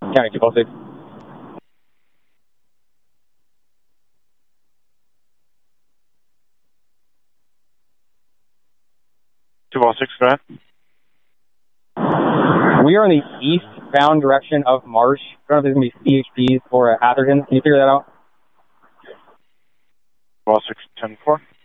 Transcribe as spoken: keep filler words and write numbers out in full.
County two oh six. two oh six, go ahead. We are in the eastbound direction of Marsh. I don't know if there's going to be C H Ps or a Atherton. Can you figure that out? two oh six, ten four.